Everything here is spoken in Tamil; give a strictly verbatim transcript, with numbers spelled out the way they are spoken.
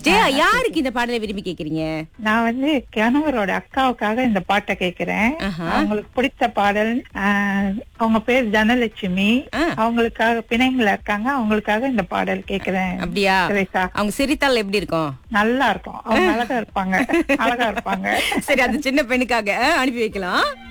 ஜெயா, யாருக்கு இந்த பாடலை விரும்பி கேக்குறீங்க? நான் வந்து கணவரோட அக்காவுக்காக இந்த பாட்டை கேக்குறேன். ஆஹா. அவங்களுக்கு பிடித்த பாடல். ஆஹ், அவங்க பேர் தனலட்சுமி. ஆ. அவங்களுக்காக பிணைங்களா இருக்காங்க. அவங்களுக்காக இந்த பாடல் கேக்குறேன். அப்படியா? சுரேஷா. அவங்க சிரித்தால் எப்படி இருக்கும்? நல்லா இருக்கும். அவங்க அழகா இருப்பாங்க. அழகா இருப்பாங்க. சரி, அது சின்ன பெண்ணுக்காக அஹ், அனுப்பி வைக்கலாம்.